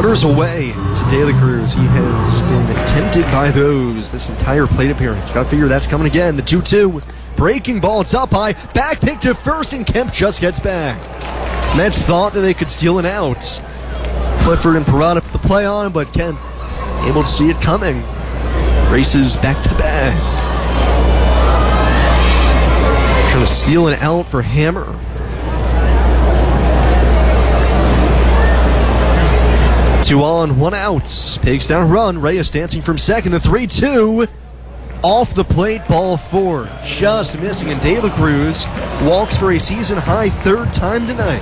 Grounders away to De La Cruz. He has been tempted by those this entire plate appearance. Got to figure that's coming again. The 2-2. Breaking ball. It's up high. Back pick to first, and Kemp just gets back. Mets thought that they could steal an out. Clifford and Parada put the play on, but Kemp able to see it coming. Races back to the bag. Trying to steal an out for Hammer. 2 on, 1 out. Pigs down a run. Reyes dancing from second. The 3-2. Off the plate, ball 4. Just missing, and De La Cruz walks for a season-high 3rd time tonight.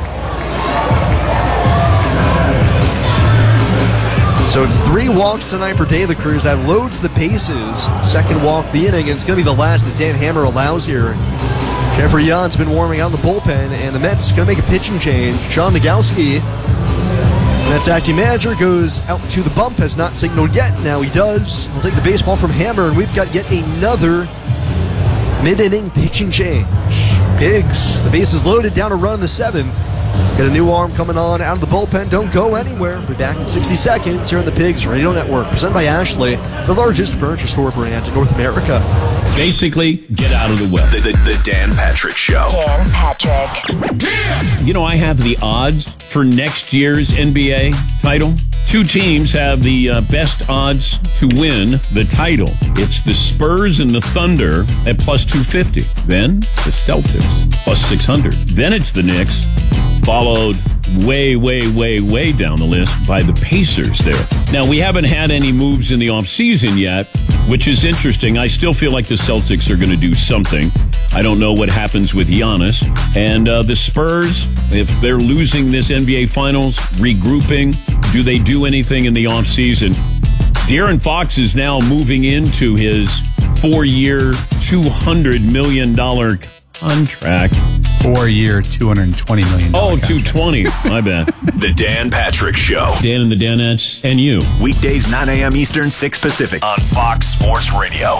So 3 walks tonight for De La Cruz. That loads the bases. Second walk of the inning, and it's going to be the last that Dan Hammer allows here. Jeffrey Young's been warming out in the bullpen, and the Mets going to make a pitching change. John Nogowski, Mets acting manager, goes out to the bump, has not signaled yet. Now he does. He'll take the baseball from Hammer, and we've got yet another mid-inning pitching change. Pigs, the base is loaded, down a run in the 7th. Got a new arm coming on out of the bullpen. Don't go anywhere. We'll be back in 60 seconds here on the Pigs Radio Network. Presented by Ashley, the largest furniture store brand in North America. Basically, get out of the way. The Dan Patrick Show. Dan Patrick. You know, I have the odds for next year's NBA title. 2 teams have the best odds to win the title. It's the Spurs and the Thunder at plus 250. Then the Celtics plus 600. Then it's the Knicks, followed way down the list by the Pacers there. Now, we haven't had any moves in the offseason yet, which is interesting. I still feel like the Celtics are going to do something. I don't know what happens with Giannis. And the Spurs, if they're losing this NBA Finals, regrouping, do they do anything in the offseason? De'Aaron Fox is now moving into his 4-year, $200 million contract. 4-year, $220 million. Oh, 220. My bad. The Dan Patrick Show. Dan and the Danettes and you. Weekdays 9 a.m. Eastern, 6 Pacific on Fox Sports Radio.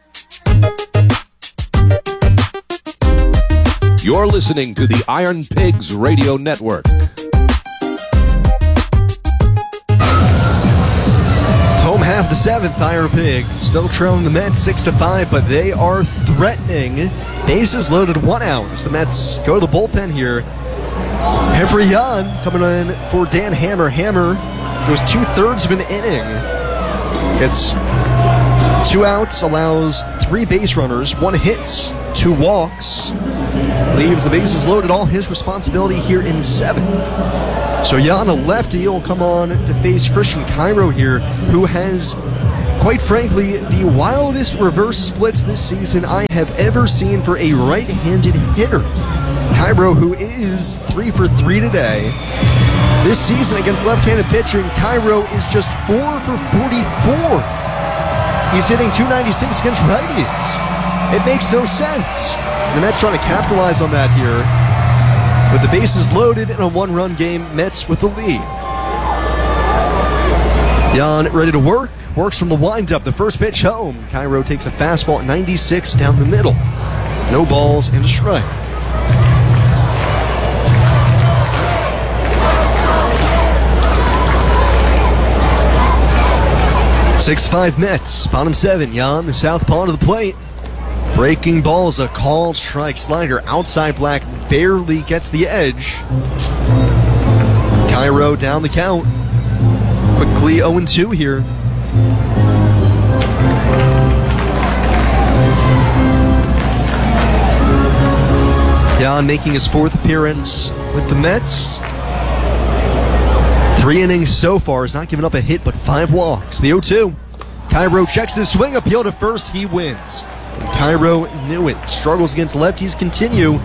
You're listening to the Iron Pigs Radio Network. Home half the 7th, Iron Pigs still trailing the Mets 6-5, but they are threatening. Bases loaded, 1 out as the Mets go to the bullpen here. Jeffrey Young coming in for Dan Hammer. Hammer goes 2/3 of an inning. Gets 2 outs, allows 3 base runners, 1 hit, 2 walks. Leaves the bases loaded, all his responsibility here in the 7th. So Young, a lefty, will come on to face Christian Cairo here, who has, quite frankly, the wildest reverse splits this season I have ever seen for a right-handed hitter. Cairo, who is 3 for 3 today. This season against left-handed pitching, Cairo is just 4 for 44. He's hitting .296 against righties. It makes no sense. The Mets trying to capitalize on that here. With the bases loaded in a 1-run game, Mets with the lead. Jan ready to work. Works from the windup. The first pitch home. Cairo takes a fastball at 96 down the middle. No balls and a strike. Six-5 Mets. Bottom 7. Jan, the southpaw to the plate. Breaking ball's a called strike. Slider outside Black barely gets the edge. Cairo down the count. Quickly 0-2 here. Jan making his 4th appearance with the Mets. 3 innings so far. Has not given up a hit, but 5 walks. The 0-2. Cairo checks his swing. Appeal to first. He wins. And Cairo knew it. Struggles against lefties continue.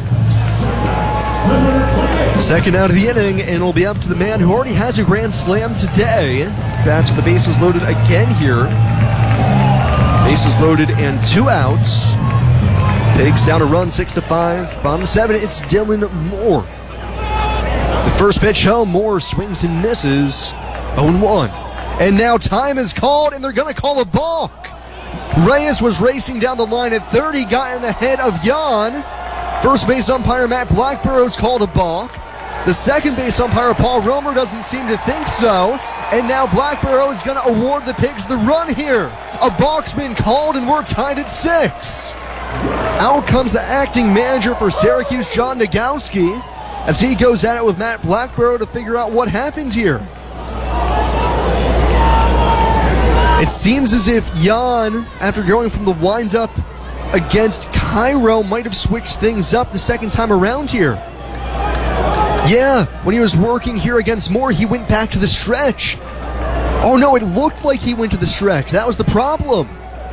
Second out of the inning, and it'll be up to the man who already has a grand slam today. Bats with the bases loaded again here. Bases loaded and 2 outs. Pigs down a run, 6-5. Bottom 7, it's Dylan Moore. The first pitch home, Moore swings and misses. 0-1. And now time is called, and they're going to call a balk. Reyes was racing down the line at 30, got in the head of Jan. First base umpire Matt Blackburrow's called a balk. The second base umpire Paul Romer doesn't seem to think so. and now Blackborough is going to award the Pigs the run here. A balk's been called, and we're tied at 6. Out comes the acting manager for Syracuse, John Nagowski, as he goes at it with Matt Blackborough to figure out what happened here. It seems as if Jan, after going from the windup against Cairo, might have switched things up the second time around here. Yeah, when he was working here against Moore, he went back to the stretch. Oh no, it looked like he went to the stretch. That was the problem.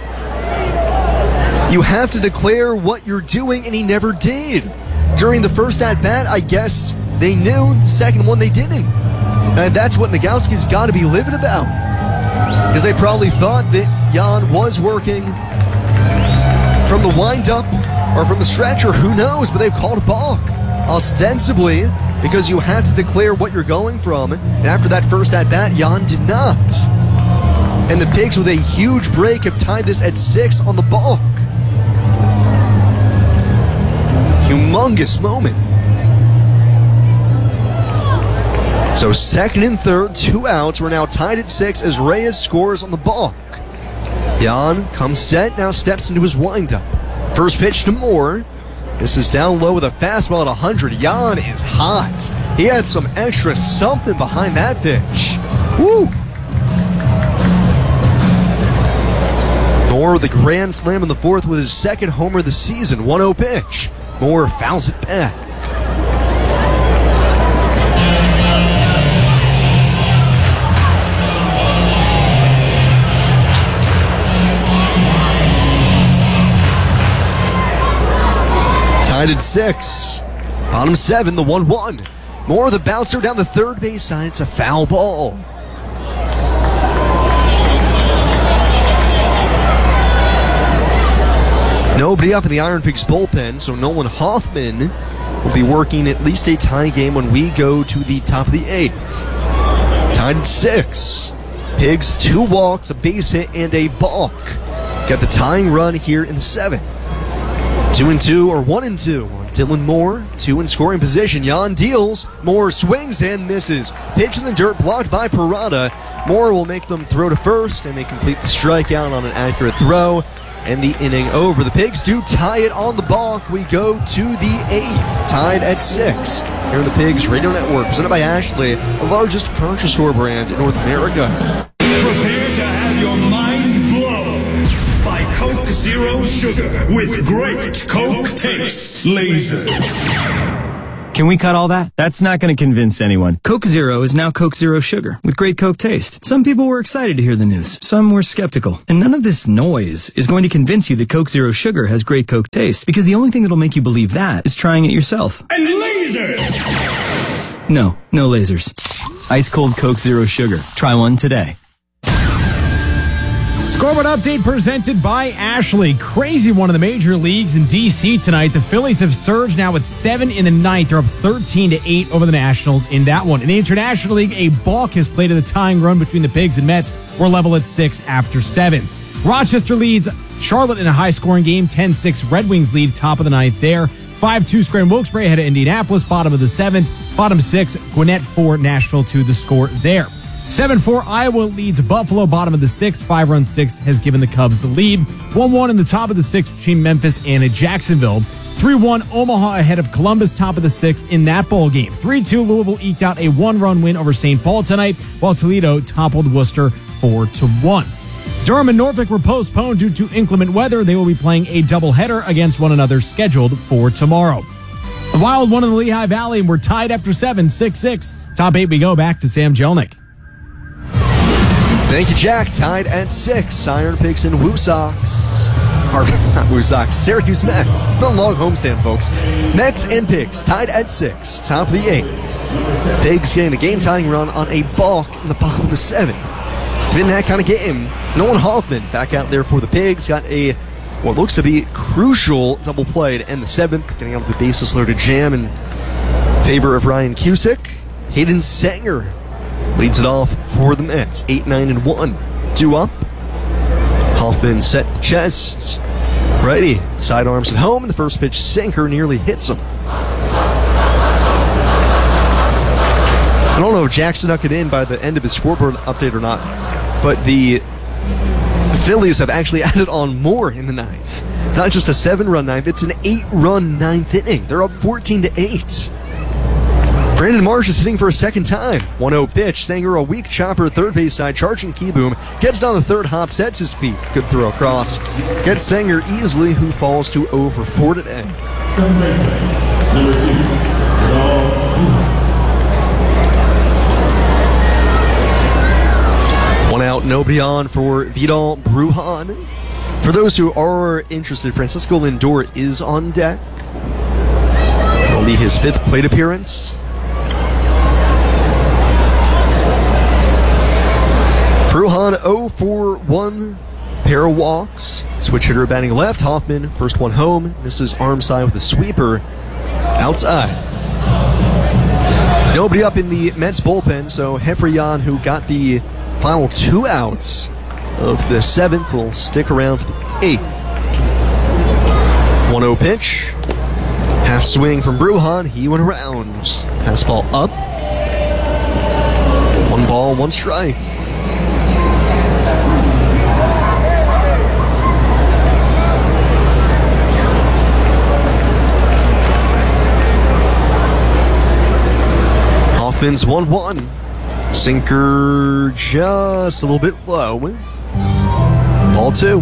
You have to declare what you're doing, and he never did. During the first at-bat, I guess they knew. The second one, they didn't. And that's what Nagowski's got to be livid about. Because they probably thought that Jan was working from the wind-up or from the stretch, or who knows, but they've called a balk. Ostensibly, because you have to declare what you're going from. And after that first at-bat, Jan did not. And the Pigs, with a huge break, have tied this at 6 on the balk. Humongous moment. So second and third, 2 outs. We're now tied at 6 as Reyes scores on the balk. Jan comes set, now steps into his windup. First pitch to Moore. This is down low with a fastball at 100. Jan is hot. He had some extra something behind that pitch. Woo! Moore with a grand slam in the fourth with his second homer of the season. 1-0 pitch. Moore fouls it back. Tied at 6. Bottom 7, the 1-1. Moore of the bouncer down the third base side. It's a foul ball. Nobody up in the Iron Pigs bullpen, so Nolan Hoffman will be working at least a tie game when we go to the top of the 8th. Tied at 6. Pigs 2 walks, a base hit, and a balk. Got the tying run here in the 7th. 2-2 or 1-2. Dylan Moore, 2 in scoring position. Jan deals. Moore swings and misses. Pitch in the dirt, blocked by Parada. Moore will make them throw to first, and they complete the strikeout on an accurate throw. And the inning over. The Pigs do tie it on the balk. We go to the 8th, tied at 6. Here on the Pigs Radio Network, presented by Ashley, the largest furniture store brand in North America. Prepare to have your mind blown by Coke Zero Sugar with great Coke taste lasers. Can we cut all that? That's not going to convince anyone. Coke Zero is now Coke Zero Sugar with great Coke taste. Some people were excited to hear the news. Some were skeptical. And none of this noise is going to convince you that Coke Zero Sugar has great Coke taste, because the only thing that'll make you believe that is trying it yourself. And lasers! No lasers. Ice cold Coke Zero Sugar. Try one today. Scoreboard update presented by Ashley. Crazy one in the major leagues in D.C. tonight. The Phillies have surged now with 7 in the 9th. They're up 13-8 over the Nationals in that one. In the International League, a balk has played in the tying run between the Pigs and Mets. We're level at 6 after 7. Rochester leads Charlotte in a high-scoring game. 10-6 Red Wings lead top of the 9th there. 5-2 Scranton Wilkes-Barre ahead of Indianapolis, bottom of the 7th. Bottom 6, Gwinnett 4, Nashville 2 the score there. 7-4 Iowa leads Buffalo, bottom of the 6th. 5-run 6th has given the Cubs the lead. 1-1 in the top of the 6th between Memphis and Jacksonville. 3-1 Omaha ahead of Columbus, top of the 6th in that ball game. 3-2 Louisville eked out a 1-run win over St. Paul tonight, while Toledo toppled Worcester 4-1. Durham and Norfolk were postponed due to inclement weather. They will be playing a doubleheader against one another scheduled for tomorrow. The Wild won in the Lehigh Valley, and we're tied after 7, 6-6. Top 8 we go. Back to Sam Jelnick. Thank you, Jack. Tied at 6. Iron Pigs and Woo Sox. Or not Woo Sox, Syracuse Mets. It's been a long homestand, folks. Mets and Pigs tied at 6. Top of the 8th. Pigs getting the game-tying run on a balk in the bottom of the 7th. It's been that kind of game. Nolan Hoffman back out there for the Pigs. Got a, what looks to be crucial double play to end the 7th. Getting out of the bases loaded jam in favor of Ryan Cusick. Hayden Sanger leads it off for the Mets. 8-9-1. 2 up. Hoffman set the chest. Righty. Sidearms at home. And the first pitch sinker nearly hits him. I don't know if Jack snuck it in by the end of his scoreboard update or not, but the Phillies have actually added on more in the ninth. It's not just a 7-run ninth, it's an 8-run ninth inning. They're up 14-8. Brandon Marsh is hitting for a second time. 1-0 pitch. Sanger a weak chopper, third base side, charging Keyboom. Gets down the third hop, sets his feet. Good throw across. Gets Sanger easily, who falls to 0 for 4 today. One out, nobody on for Vidal Brujan. For those who are interested, Francisco Lindor is on deck. It'll be his 5th plate appearance. Brujan 0 for 1, pair of walks. Switch hitter batting left. Hoffman, first one home, misses arm side with a sweeper outside. Nobody up in the Mets bullpen, so Hefrian, who got the final 2 outs of the 7th, will stick around for the 8th. 1-0 pitch. Half swing from Brujan. He went around. Fastball up. 1 ball, 1 strike. Hoffman's 1-1. Sinker just a little bit low. Ball 2.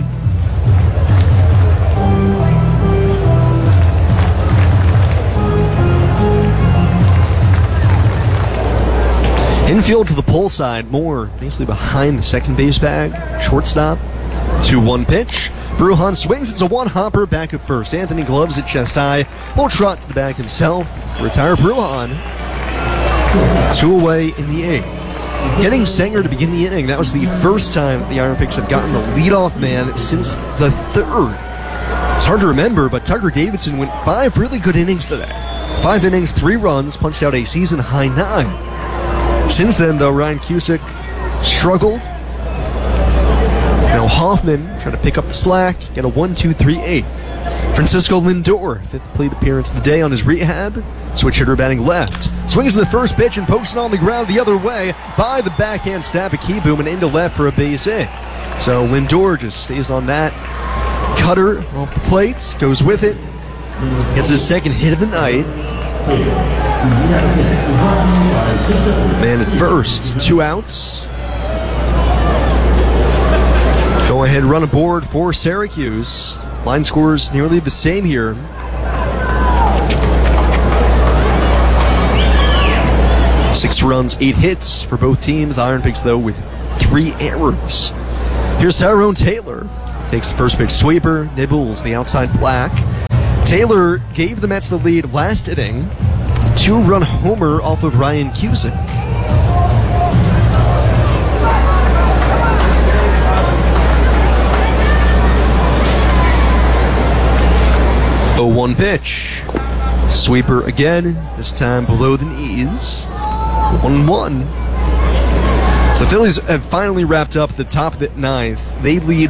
Infield to the pole side, Moore basically behind the second base bag. Shortstop. 2-1 pitch. Brujan swings. It's a 1-hopper back at first. Anthony gloves at chest high. Will trot to the bag himself. Retire Brujan. 2 away in the 8th. Getting Sanger to begin the inning, that was the first time the Iron Pigs had gotten the leadoff man since the 3rd. It's hard to remember, but Tucker Davidson went 5 really good innings today. 5 innings, 3 runs, punched out a season-high 9. Since then, though, Ryan Cusick struggled. Now Hoffman trying to pick up the slack, get a 1-2-3-8. Francisco Lindor, 5th plate appearance of the day on his rehab. Switch hitter batting left. Swings in the first pitch and pokes it on the ground the other way by the backhand stab of Keyboom and into left for a base hit. So Lindor just stays on that. Cutter off the plate, goes with it. Gets his 2nd hit of the night. Man at first, 2 outs. Go ahead, run aboard for Syracuse. Line scores nearly the same here. Six runs, 8 hits for both teams. The Iron Pigs, though, with 3 errors. Here's Tyrone Taylor. Takes the first pitch sweeper, nibbles the outside black. Taylor gave the Mets the lead last inning. 2-run homer off of Ryan Cusick. Oh, 1 pitch. Sweeper again, this time below the knees. 1-1. So the Phillies have finally wrapped up the top of the 9th. They lead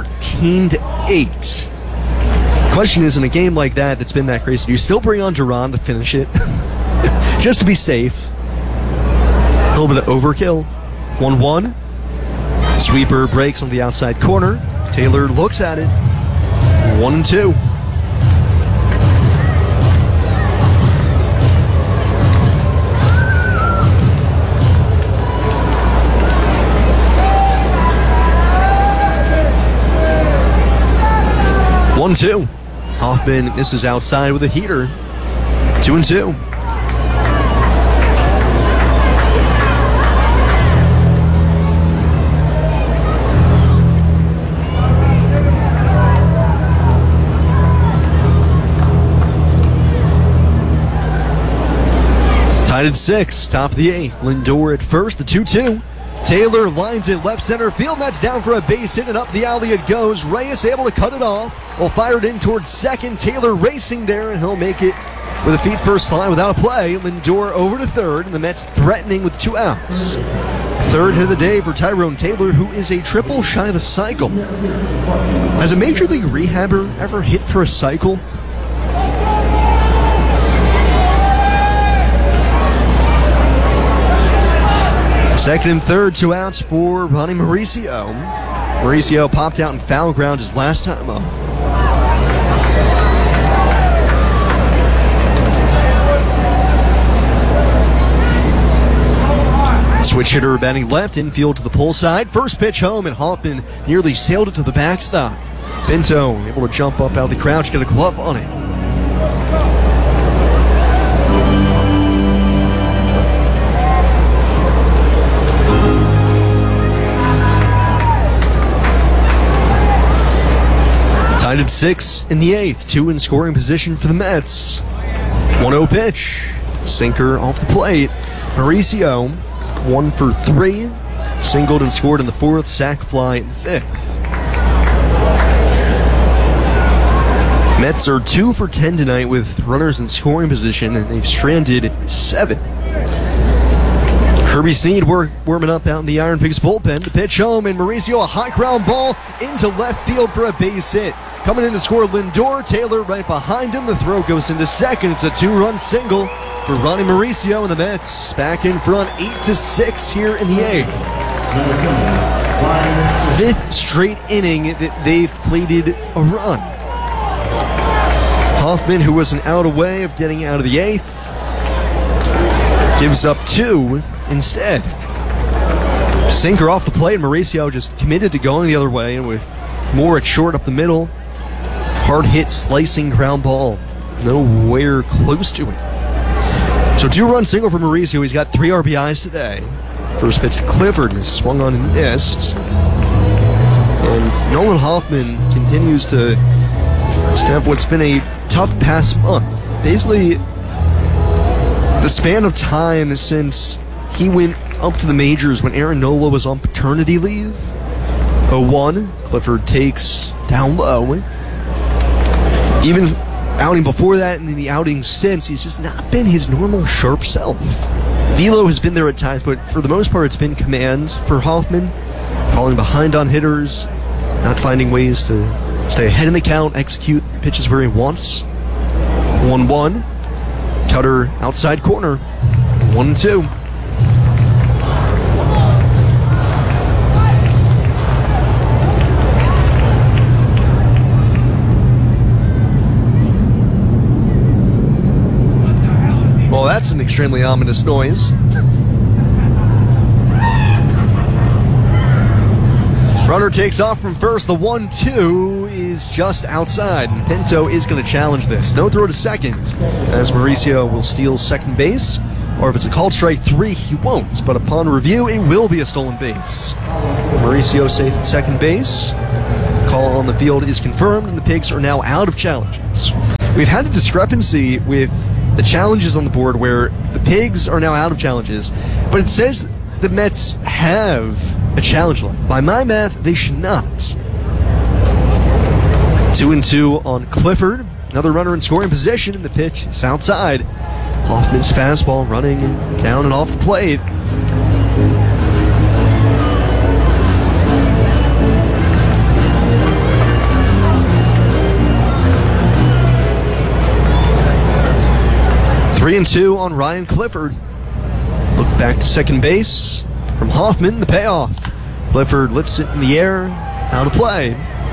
14-8. Question is, in a game like that that's been that crazy, do you still bring on Duran to finish it? Just to be safe. A little bit of overkill. 1-1. Sweeper breaks on the outside corner. Taylor looks at it. 1-2. One-two. Hoffman misses outside with a heater. 2-2. Tied at 6, top of the 8th. Lindor at first, the 2-2. Taylor lines it left center field. That's down for a base hit, and up the alley it goes. Reyes able to cut it off. Will fire it in towards second. Taylor racing there, and he'll make it with a feet first slide without a play. Lindor over to third, and the Mets threatening with 2 outs. 3rd hit of the day for Tyrone Taylor, who is a triple shy of the cycle. Has a Major League rehabber ever hit for a cycle? Second and third, 2 outs for Ronnie Mauricio. Mauricio popped out in foul ground his last time up. Switch hitter batting left, infield to the pull side. First pitch home, and Hoffman nearly sailed it to the backstop. Pinto able to jump up out of the crouch, get a glove on it. Tied at 6 in the 8th, 2 in scoring position for the Mets. 1-0 pitch, sinker off the plate. Mauricio 1 for 3, singled and scored in the 4th, sac fly in the 5th. Mets are 2 for 10 tonight with runners in scoring position, and they've stranded 7. Kirby Snead warming up out in the Iron Pigs bullpen. The pitch home, and Mauricio, a high ground ball into left field for a base hit. Coming in to score, Lindor. Taylor right behind him. The throw goes into second. It's a 2-run single for Ronnie Mauricio, and the Mets back in front 8-6 here in the 8th. 5th straight inning that they've plated a run. Hoffman, who was an out away of getting out of the 8th, gives up 2 instead. Sinker off the plate, Mauricio just committed to going the other way, and with Moore at short up the middle, hard hit slicing ground ball, nowhere close to it. So 2-run single for Mauricio. He's got 3 RBIs today. First pitch to Clifford is swung on and missed. And Nolan Hoffman continues to have what's been a tough past month. Basically, the span of time since he went up to the majors when Aaron Nola was on paternity leave. 0-1, Clifford takes down low. Even outing before that and in the outing since, he's just not been his normal sharp self. Velo has been there at times, but for the most part it's been command for Hoffman, falling behind on hitters, not finding ways to stay ahead in the count, execute pitches where he wants. 1-1, cutter outside corner, 1-2. Well, that's an extremely ominous noise. Runner takes off from first. The 1-2 is just outside, and Pinto is going to challenge this. No throw to second, as Mauricio will steal second base, or if it's a called strike 3, he won't. But upon review, it will be a stolen base. Mauricio safe at second base. Call on the field is confirmed, and the Pigs are now out of challenges. We've had a discrepancy with the challenges on the board where the Pigs are now out of challenges, but it says the Mets have a challenge left. By my math, they should not. 2-2 on Clifford. Another runner in scoring position, and the pitch is outside. Hoffman's fastball running down and off the plate. Three and 2 on Ryan Clifford. Look back to second base from Hoffman, the payoff. Clifford lifts it in the air, out of play.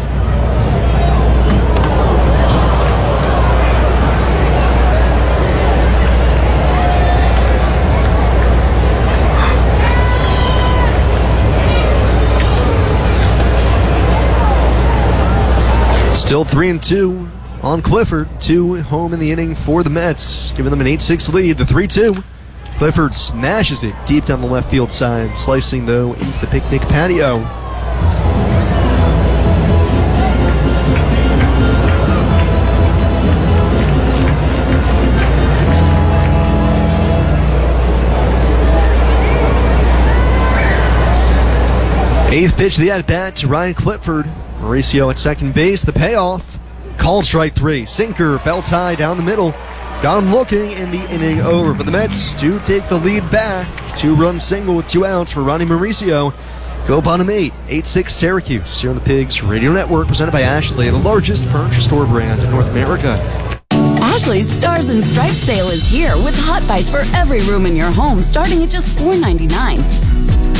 Still 3-2 on Clifford. 2 home in the inning for the Mets, giving them an 8-6 lead. The 3-2. Clifford smashes it deep down the left field side, slicing, though, into the picnic patio. Eighth pitch of the at-bat to Ryan Clifford. Mauricio at second base. The payoff. Called strike 3. Sinker, belt tie down the middle. Got him looking, and the inning over. But the Mets do take the lead back. 2-run single with 2 outs for Ronnie Mauricio. Go bottom 8. 8-6 Syracuse here on the Pigs Radio Network, presented by Ashley, the largest furniture store brand in North America. Ashley's Stars and Stripes sale is here with hot buys for every room in your home, starting at just $4.99.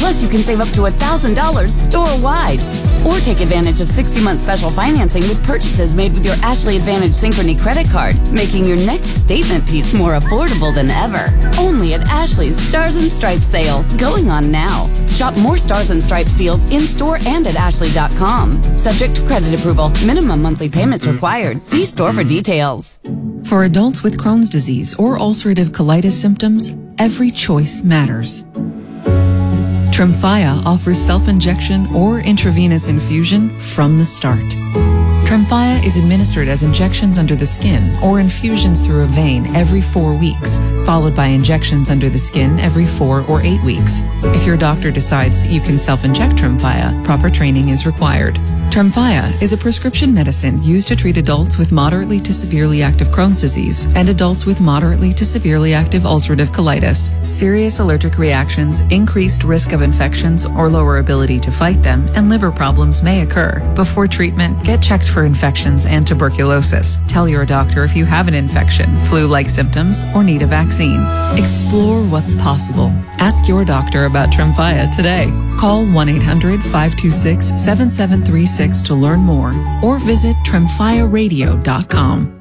Plus, you can save up to $1,000 store-wide. Or take advantage of 60-month special financing with purchases made with your Ashley Advantage Synchrony credit card, making your next statement piece more affordable than ever. Only at Ashley's Stars and Stripes sale, going on now. Shop more Stars and Stripes deals in-store and at ashley.com. Subject to credit approval. Minimum monthly payments required. See store for details. For adults with Crohn's disease or ulcerative colitis symptoms, every choice matters. Tremfya offers self-injection or intravenous infusion from the start. Tremfya is administered as injections under the skin or infusions through a vein every 4 weeks, followed by injections under the skin every 4 or 8 weeks. If your doctor decides that you can self-inject Tremfya, proper training is required. Tremfya is a prescription medicine used to treat adults with moderately to severely active Crohn's disease and adults with moderately to severely active ulcerative colitis. Serious allergic reactions, increased risk of infections or lower ability to fight them, and liver problems may occur. Before treatment, get checked for infections and tuberculosis. Tell your doctor if you have an infection, flu-like symptoms, or need a vaccine. Explore what's possible. Ask your doctor about Tremfya today. Call 1-800-526-7736 to learn more or visit tremfyaradio.com.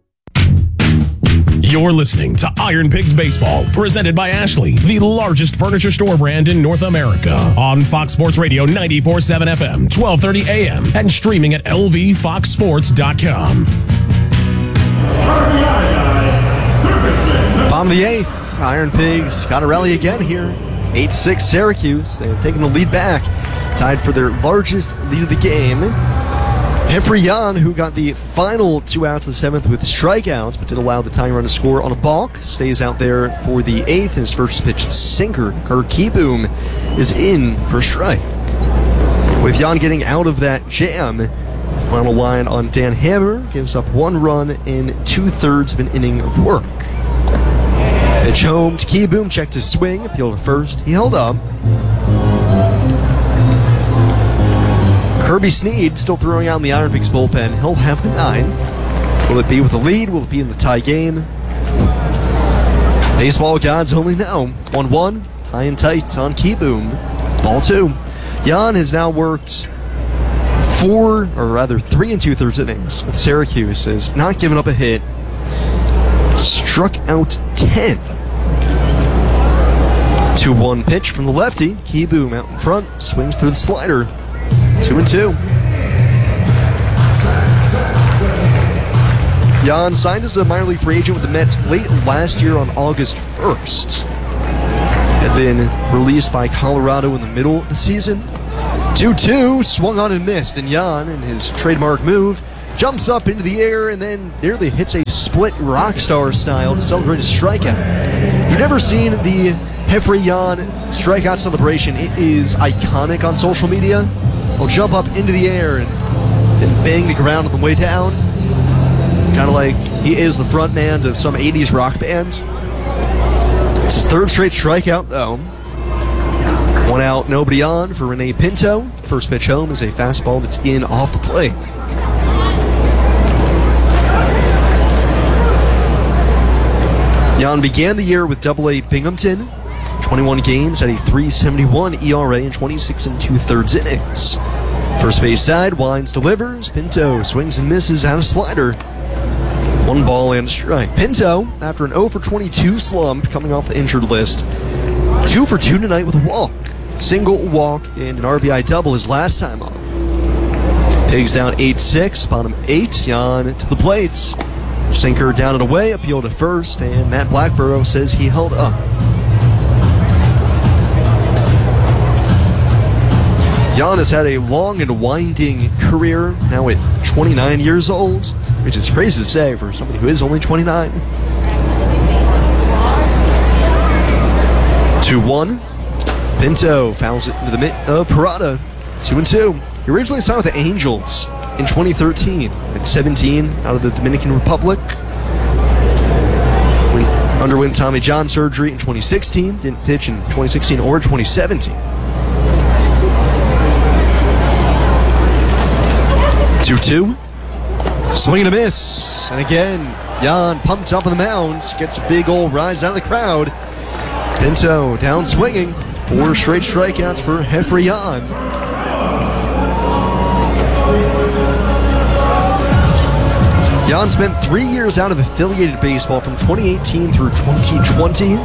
You're listening to Iron Pigs Baseball, presented by Ashley, the largest furniture store brand in North America, on Fox Sports Radio 94.7 FM, 1230 AM, and streaming at lvfoxsports.com. Bottom of the 8th, Iron Pigs got a rally again here. 8-6 Syracuse. They've taken the lead back, tied for their largest lead of the game. Hefri Yan, who got the final 2 outs of the 7th with strikeouts, but did allow the tying run to score on a balk, stays out there for the 8th. In his first pitch, sinker. Carter Kieboom is in for a strike. With Yan getting out of that jam, final line on Dan Hammer gives up 1 run in 2/3 of an inning of work. Pitch home to Kieboom, checked his swing, appealed to first. He held up. Kirby Sneed still throwing out in the Iron Pigs bullpen. He'll have the 9th. Will it be with a lead? Will it be in the tie game? Baseball gods only know. 1-1, high and tight on Kieboom. Ball 2. Yan has now worked 3 2/3 innings with Syracuse. Has not given up a hit. Struck out 10. 2-1 pitch from the lefty. Kieboom out in front. Swings through the slider. 2-2. Yan signed as a minor league free agent with the Mets late last year on August 1st. Had been released by Colorado in the middle of the season. 2-2, swung on and missed, and Yan, in his trademark move, jumps up into the air and then nearly hits a split rock star style to celebrate a strikeout. If you've never seen the Hefri Yan strikeout celebration, it is iconic on social media. He'll jump up into the air and then bang the ground on the way down. Kind of like he is the front man of some 80s rock band. It's his 3rd straight strikeout, though. 1 out, nobody on for Rene Pinto. First pitch home is a fastball that's in off the plate. Yan began the year with Double-A Binghamton. 21 games at a 3.71 ERA in 26 2/3 innings. First base side, winds, delivers. Pinto swings and misses out a slider. 1 ball and a strike. Pinto, after an 0 for 22 slump coming off the injured list, 2 for 2 tonight with a walk. Single, walk, and an RBI double his last time up. Pigs down 8-6, bottom 8. Yan to the plate. Sinker down and away, appeal to first, and Matt Blackborough says he held up. Yan has had a long and winding career, now at 29 years old, which is crazy to say for somebody who is only 29. 2-1. Pinto fouls it into the mitt of Parada. 2-2. He originally signed with the Angels in 2013 at 17 out of the Dominican Republic. Underwent Tommy John surgery in 2016. Didn't pitch in 2016 or 2017. 2-2. Swing and a miss. And again, Yan pumped up on the mound. Gets a big old rise out of the crowd. Pinto down swinging. 4 straight strikeouts for Jeffrey Yan. Yan spent 3 years out of affiliated baseball from 2018 through 2020.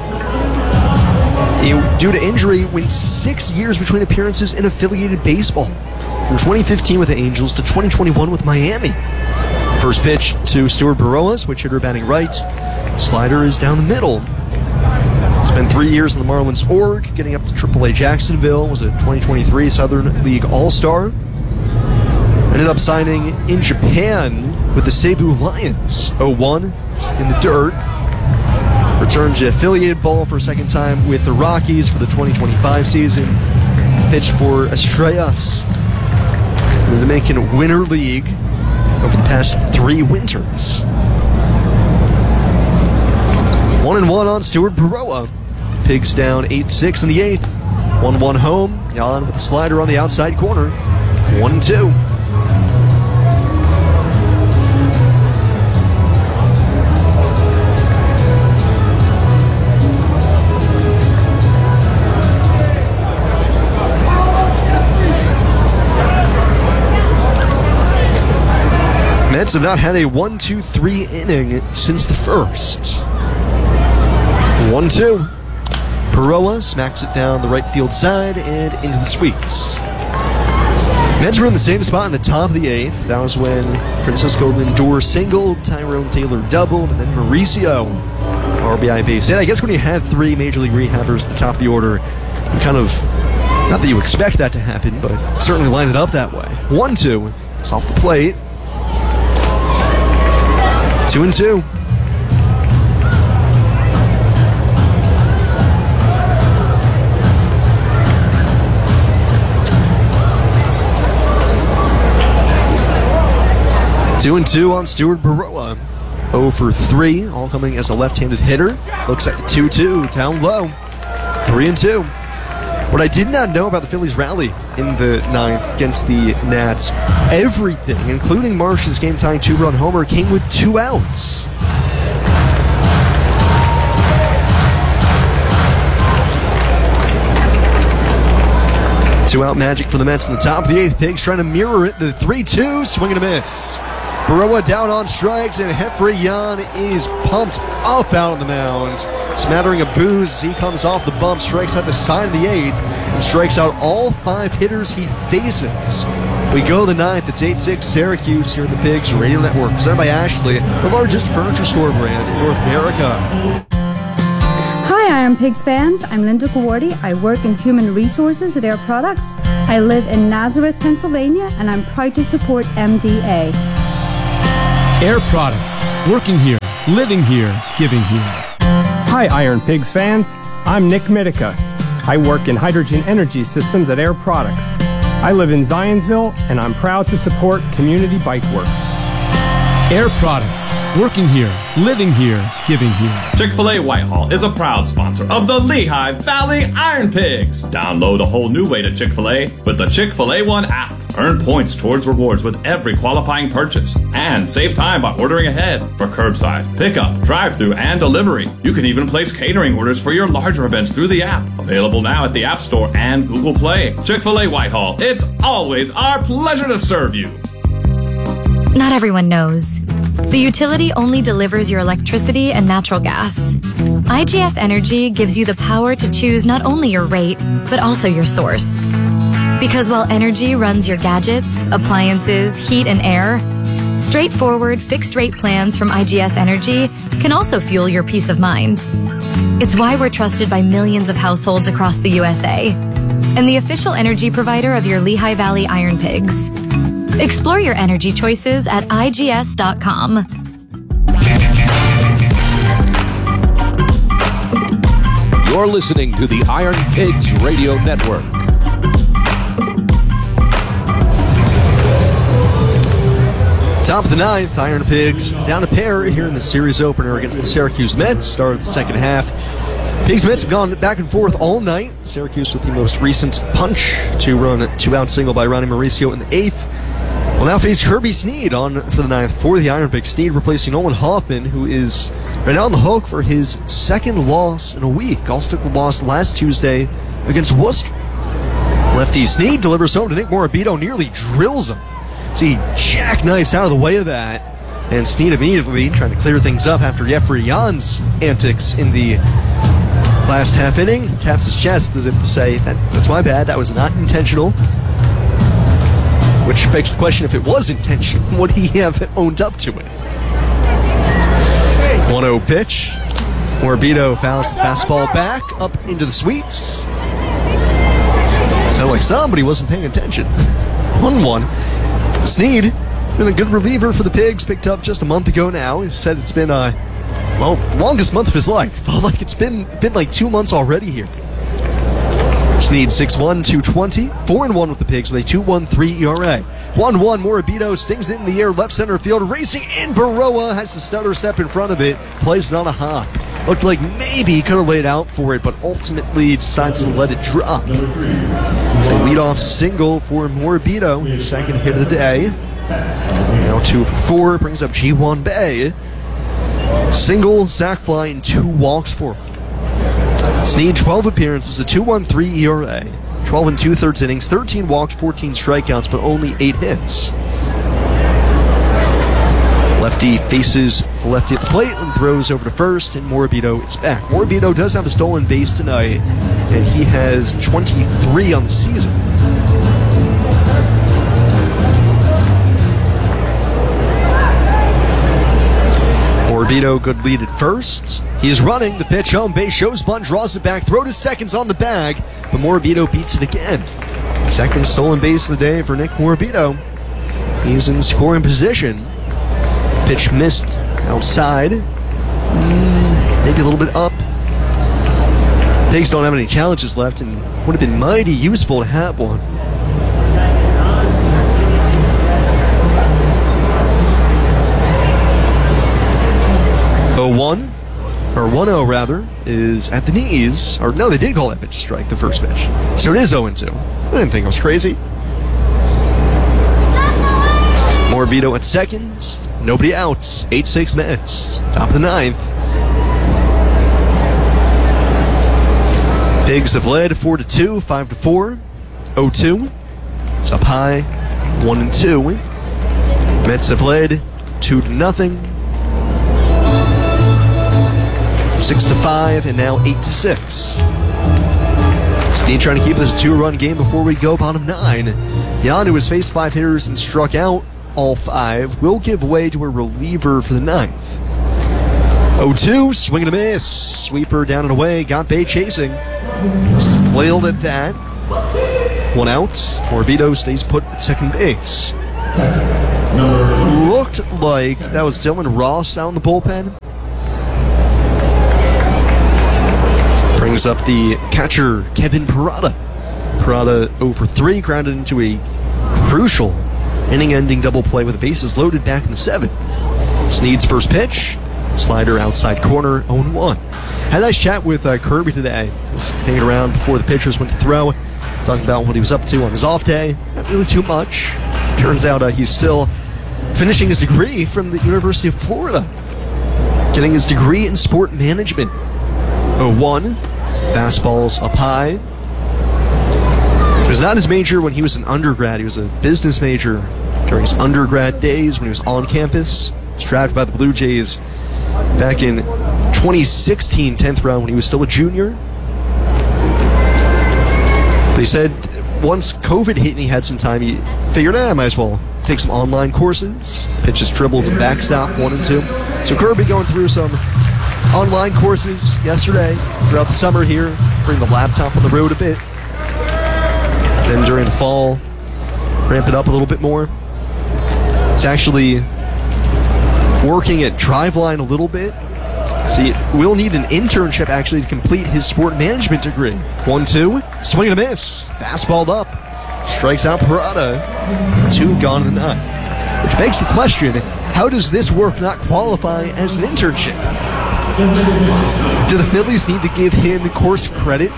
Due to injury, went 6 years between appearances in affiliated baseball. From 2015 with the Angels to 2021 with Miami. First pitch to Stuart Burroa, switch hitter batting right. Slider is down the middle. Spent 3 years in the Marlins org, getting up to AAA Jacksonville. Was a 2023 Southern League All-Star. Ended up signing in Japan with the Seibu Lions. 0-1 in the dirt. Returned to affiliated ball for a second time with the Rockies for the 2025 season. Pitched for Estrellas, the Dominican Winter League, over the past 3 winters. 1-1 on Stuart Burroa. Pigs down 8-6 in the 8th. 1-1 home. Yan with the slider on the outside corner. 1-2. Mets have not had a 1-2-3 inning since the first. 1-2. Burroa smacks it down the right field side and into the suites. Mets were in the same spot in the top of the 8th. That was when Francisco Lindor singled, Tyrone Taylor doubled, and then Mauricio RBI base hit. I guess when you had 3 Major League rehabbers at the top of the order, you kind of, not that you expect that to happen, but certainly line it up that way. 1-2. It's off the plate. 2-2. Two and 2 on Stuart Burroa. 0 for 3, all coming as a left-handed hitter. Looks like the 2-2 down low. 3-2. What I did not know about the Phillies' rally in the 9th against the Nats, everything, including Marsh's game-tying 2-run homer, came with 2 outs. Two-out magic for the Mets in the top of the 8th. Pigs trying to mirror it. The 3-2, swing and a miss. Burroa down on strikes, and Jeffrey Yan is pumped up out on the mound. Smattering of boos as he comes off the bump, strikes out the side of the 8th, and strikes out all 5 hitters he faces. We go the 9th. It's 8-6 Syracuse here in the Pigs Radio Network, presented by Ashley, the largest furniture store brand in North America. Hi, Iron Pigs fans. I'm Linda Kawardi. I work in human resources at Air Products. I live in Nazareth, Pennsylvania, and I'm proud to support MDA. Air Products. Working here, living here, giving here. Hi, Iron Pigs fans. I'm Nick Mitica. I work in hydrogen energy systems at Air Products. I live in Zionsville, and I'm proud to support Community Bike Works. Air Products. Working here, living here, giving here. Chick-fil-A Whitehall is a proud sponsor of the Lehigh Valley Iron Pigs. Download a whole new way to Chick-fil-A with the Chick-fil-A One app. Earn points towards rewards with every qualifying purchase. And save time by ordering ahead for curbside, pickup, drive-thru, and delivery. You can even place catering orders for your larger events through the app. Available now at the App Store and Google Play. Chick-fil-A Whitehall. It's always our pleasure to serve you. Not everyone knows. The utility only delivers your electricity and natural gas. IGS Energy gives you the power to choose not only your rate, but also your source. Because while energy runs your gadgets, appliances, heat, and air, straightforward fixed-rate plans from IGS Energy can also fuel your peace of mind. It's why we're trusted by millions of households across the USA and the official energy provider of your Lehigh Valley Iron Pigs. Explore your energy choices at IGS.com. You're listening to the Iron Pigs Radio Network. Top of the 9th, Iron Pigs down a pair here in the series opener against the Syracuse Mets. Start of the second half. Pigs Mets have gone back and forth all night. Syracuse with the most recent punch, 2-run, 2-out single by Ronnie Mauricio in the 8th. Will now face Kirby Snead on for the 9th for the Iron Pigs. Snead replacing Nolan Hoffman, who is right now on the hook for his second loss in a week. Also took the loss last Tuesday against Worcester. Lefty Snead delivers home to Nick Morabito, nearly drills him. See, jackknifes out of the way of that. And Snead immediately trying to clear things up after Jeffrey Jan's antics in the last half inning. Taps his chest as if to say, that's my bad, that was not intentional. Which begs the question, if it was intentional, would he have owned up to it? 1-0 pitch. Morabito fouls the fastball back up into the sweets. Sounded like somebody wasn't paying attention. 1-1. Snead, been a good reliever for the Pigs, picked up just a month ago now. He said it's been, longest month of his life. Felt like it's been like 2 months already here. Snead 6'1", 220, 4-1 with the Pigs with a 2.13 ERA. 1-1, Morabito stings it in the air, left center field, racing in. Baroa has the stutter step in front of it, plays it on a hop. Looked like maybe he could have laid out for it, but ultimately decides to let it drop. It's a leadoff single for Morabito, his second hit of the day. Now 2 for 4, brings up G1 Bay. Single, sac fly, and 2 walks for him. Snead, 12 appearances, a 2.13 ERA, 12 and 2/3 innings, 13 walks, 14 strikeouts, but only 8 hits. Lefty faces the lefty at the plate and throws over to first, and Morabito is back. Morabito does have a stolen base tonight, and he has 23 on the season. Morabito, good lead at first. He's running, the pitch home, base shows bunt, draws it back, throw to seconds on the bag, but Morabito beats it again. Second stolen base of the day for Nick Morabito. He's in scoring position. Pitch missed outside. Maybe a little bit up. Pigs don't have any challenges left, and would have been mighty useful to have one. Or 1-0 rather, is at the knees. Or no, they did call that pitch a strike, the first pitch. So it is 0-2. I didn't think I was crazy. Morabito at seconds. Nobody out. 8-6 Mets. Top of the 9th. Pigs have led 4-2, 5-4, 0-2. It's up high, 1-2. Mets have led 2-0. 6-5, and now 8-6. Snead trying to keep this a 2-run game before we go bottom 9. Jan, who has faced 5 hitters and struck out all 5, will give way to a reliever for the 9th. 0-2, swing and a miss. Sweeper down and away, got Bay chasing. Flailed at that. 1 out. Morabito stays put at second base. Looked like that was Dylan Ross out in the bullpen. Brings up the catcher, Kevin Parada. Parada 0 for 3, grounded into a crucial inning-ending double play with the bases loaded back in the 7th. Snead's first pitch, slider outside corner, 0-1. Had a nice chat with Kirby today. Just hanging around before the pitchers went to throw, talking about what he was up to on his off day. Not really too much. Turns out he's still finishing his degree from the University of Florida. Getting his degree in sport management. 0-1. Fastballs up high. It was not his major when he was an undergrad. He was a business major during his undergrad days when he was on campus. He was drafted by the Blue Jays back in 2016, 10th round, when he was still a junior. But he said once COVID hit and he had some time, he figured, I might as well take some online courses. Pitches dribbled to backstop, 1 and 2. So Kirby going through some online courses yesterday, throughout the summer here, bring the laptop on the road a bit. Then during the fall, ramp it up a little bit more. It's actually working at Driveline a little bit. See, we'll need an internship actually to complete his sport management degree. 1-2, swing and a miss. Fastballed up. Strikes out Parada. 2 gone in the 9th. Which begs the question, how does this work not qualify as an internship? Do the Phillies need to give him course credit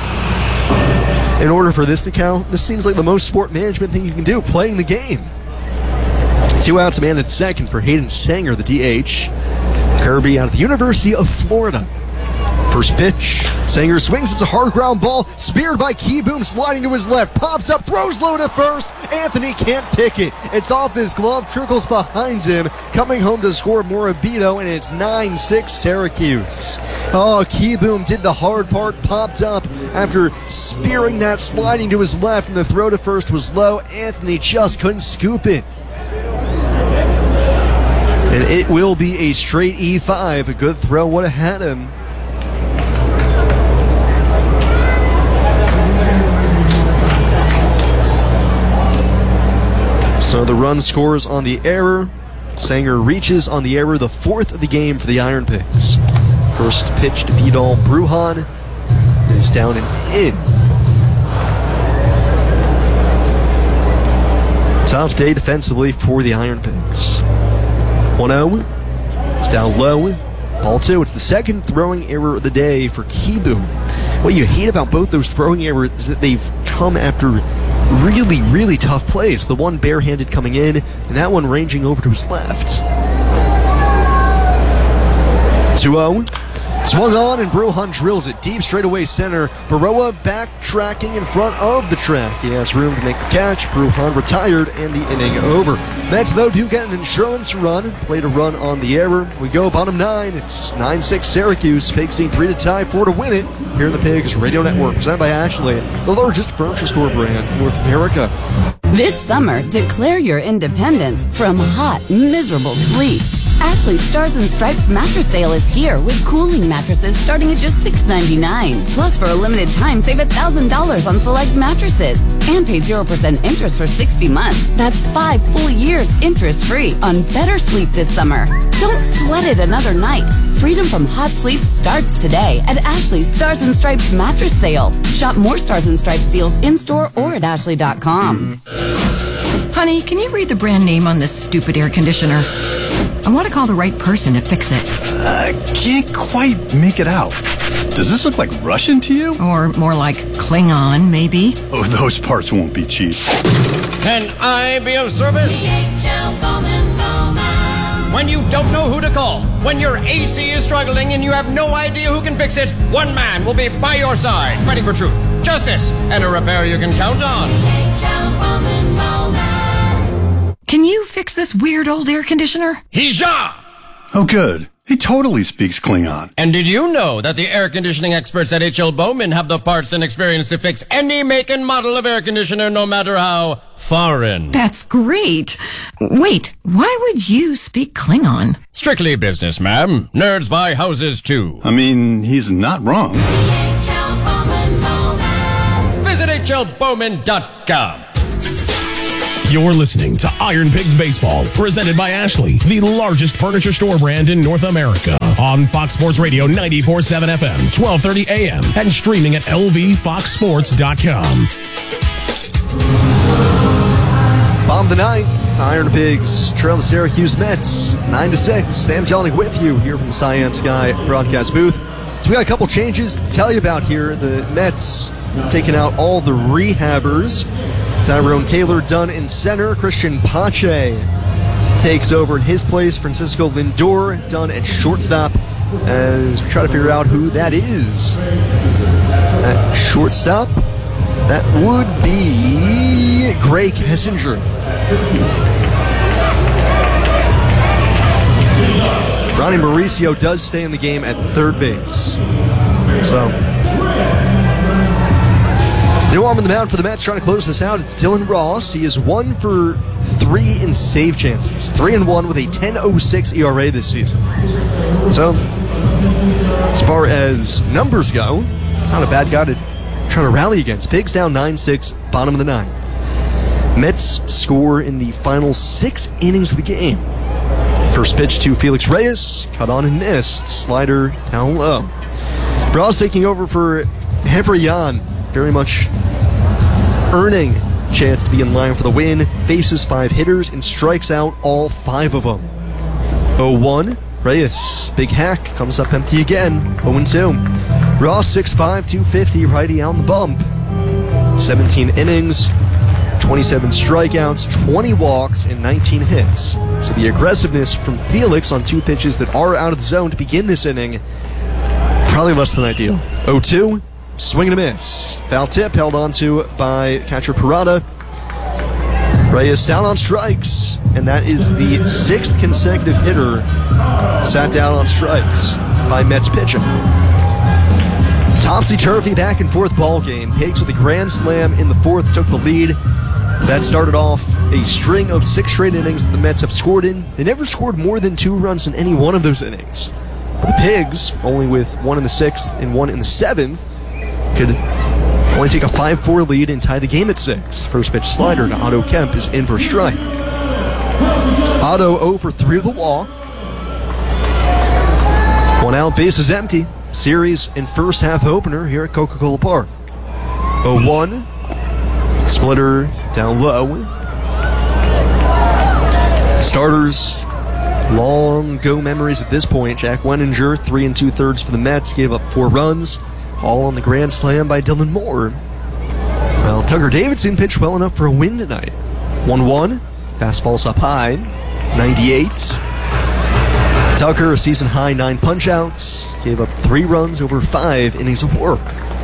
in order for this to count? This seems like the most sport management thing you can do, playing the game. 2 outs, a man at second for Hayden Sanger, the DH. Kirby out of the University of Florida First pitch. Sanger swings. It's a hard ground ball. Speared by Keyboom, sliding to his left. Pops up, throws low to first. Anthony can't pick it. It's off his glove, trickles behind him. Coming home to score Morabito, and it's 9-6 Syracuse. Oh, Keyboom did the hard part, popped up after spearing that, sliding to his left, and the throw to first was low. Anthony just couldn't scoop it. And it will be a straight E5. A good throw would have had him. So the run scores on the error. Sanger reaches on the error, the fourth of the game for the Iron Pigs. First pitch to Vidal Brujan is down and in. Tough day defensively for the Iron Pigs. 1-0. It's down low. Ball 2. It's the second throwing error of the day for Keyboom. What you hate about both those throwing errors is that they've come after really, really tough plays. The one barehanded coming in, and that one ranging over to his left. 2-0. Swung on, and Brujan drills it deep straightaway center. Baroa backtracking in front of the track. He has room to make the catch. Brujan retired, and the inning over. Mets, though, do get an insurance run. Played a run on the error. We go bottom 9. It's 9-6 Syracuse. Pigs need 3 to tie, 4 to win it. Here in the Pigs Radio Network, presented by Ashley, the largest furniture store brand in North America. This summer, declare your independence from hot, miserable sleep. Ashley Stars and Stripes mattress sale is here with cooling mattresses starting at just $6.99. Plus, for a limited time, save $1,000 on select mattresses and pay 0% interest for 60 months. That's 5 full years interest-free on better sleep this summer. Don't sweat it another night. Freedom from hot sleep starts today at Ashley's Stars and Stripes mattress sale. Shop more Stars and Stripes deals in-store or at ashley.com. Honey, can you read the brand name on this stupid air conditioner? I want to call the right person to fix it. I can't quite make it out. Does this look like Russian to you? Or more like Klingon, maybe? Oh, those parts won't be cheap. Can I be of service? When you don't know who to call, when your AC is struggling and you have no idea who can fix it, one man will be by your side, fighting for truth, justice, and a repair you can count on. Can you fix this weird old air conditioner? Hija! Oh, good. He totally speaks Klingon. And did you know that the air conditioning experts at H.L. Bowman have the parts and experience to fix any make and model of air conditioner, no matter how foreign? That's great. Wait, why would you speak Klingon? Strictly business, ma'am. Nerds buy houses, too. I mean, he's not wrong. Visit hlbowman.com. You're listening to Iron Pigs Baseball, presented by Ashley, the largest furniture store brand in North America. On Fox Sports Radio 94.7 FM, 1230 AM, and streaming at lvfoxsports.com. Bottom of the 9th, Iron Pigs trail the Syracuse Mets 9-6. Sam Jelinek with you here from Science Sky broadcast booth. So we got a couple changes to tell you about here. The Mets taking out all the rehabbers. Tyrone Taylor done in center. Christian Pache takes over in his place. Francisco Lindor done at shortstop as we try to figure out who that is. At shortstop, that would be Greg Hessinger. Ronnie Mauricio does stay in the game at third base. So, new arm on the mound for the Mets trying to close this out. It's Dylan Ross. He is 1 for 3 in save chances. 3-1 with a 10.06 ERA this season. So, as far as numbers go, not a bad guy to try to rally against. Pigs down 9-6, bottom of the 9th. Mets score in the final 6 innings of the game. First pitch to Felix Reyes, cut on and missed. Slider down low. Ross taking over for Hevrian. Very much earning a chance to be in line for the win. Faces 5 hitters and strikes out all 5 of them. 0-1. Reyes, big hack, comes up empty again. 0-2. Ross 6'5", 250, righty on the bump. 17 innings, 27 strikeouts, 20 walks, and 19 hits. So the aggressiveness from Felix on 2 pitches that are out of the zone to begin this inning Probably less than ideal. 0-2, swing and a miss. Foul tip held onto by catcher Parada. Reyes down on strikes, and that is the 6th consecutive hitter sat down on strikes by Mets pitching. Topsy-turvy back and forth ball game. Pigs with a grand slam in the 4th took the lead. That started off a string of 6 straight innings that the Mets have scored in. They never scored more than 2 runs in any one of those innings. But the Pigs, only with 1 in the 6th and 1 in the 7th, could only take a 5-4 lead and tie the game at 6. First pitch slider to Otto Kemp is in for a strike. Otto 0 for 3 with a walk. 1 out, base is empty. Series and first half opener here at Coca-Cola Park. 0-1. Splitter down low. Starters, long go memories at this point. Jack Wenninger, 3 2/3 for the Mets, gave up 4 runs, all on the grand slam by Dylan Moore. Well, Tucker Davidson pitched well enough for a win tonight. 1-1, fastball's up high, 98. Tucker, a season high 9 punch-outs, gave up 3 runs over 5 innings of work.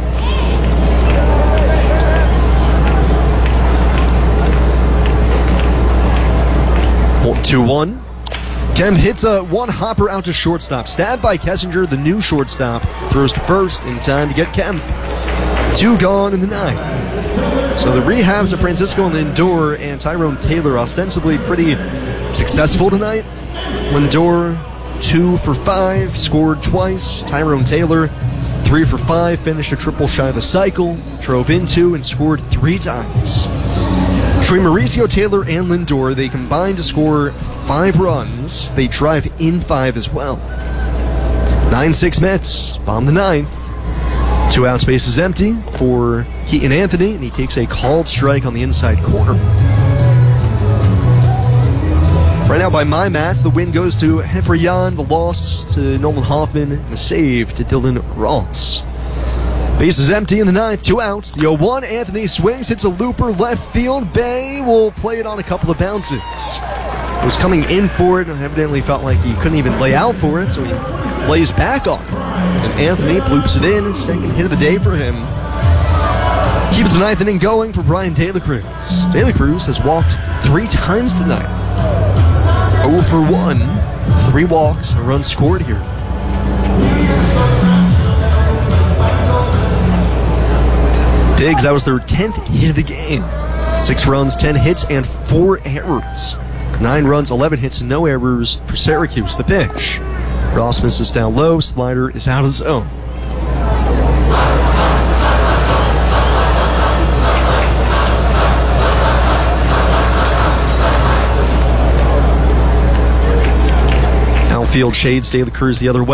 Well, 2-1. Kemp hits a 1-hopper out to shortstop. Stabbed by Kessinger, the new shortstop. Throws to first in time to get Kemp. 2 gone in the 9th. So the rehabs of Francisco Lindor and Tyrone Taylor ostensibly pretty successful tonight. Lindor 2 for 5, scored twice. Tyrone Taylor 3 for 5, finished a triple shy of the cycle. Drove in 2 and scored 3 times. Between Mauricio Taylor and Lindor, they combined to score 5 runs. They drive in 5 as well. 9-6 Mets, bomb the 9th. 2 outs, base is empty for Keaton Anthony, and he takes a called strike on the inside corner. Right now, by my math, the win goes to Jeffrey Yan, the loss to Nolan Hoffman, and the save to Dylan Ross. Base is empty in the 9th, 2 outs. The 0-1, Anthony swings, hits a looper left field. Bay will play it on a couple of bounces. Was coming in for it and evidently felt like he couldn't even lay out for it, so he lays back on it. And Anthony bloops it in, second hit of the day for him. Keeps the 9th inning going for Brian De La Cruz. De La Cruz has walked 3 times tonight. 0 for 1, 3 walks, a run scored here. Pigs, that was their 10th hit of the game. 6 runs, 10 hits, and 4 errors. 9 runs, 11 hits, and no errors for Syracuse. The pitch. Ross misses down low. Slider is out of the zone. Outfield shades De La Cruz the other way.